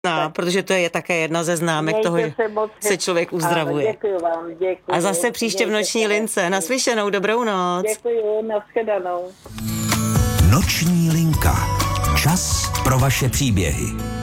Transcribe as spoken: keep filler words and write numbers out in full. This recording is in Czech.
No, protože to je také jedna ze známek toho, že se, se člověk uzdravuje. Ano, děkuji vám, děkuji. A zase příště v noční lince. Naslyšenou, dobrou noc. Děkuji, nashledanou. Noční linka. Čas pro vaše příběhy.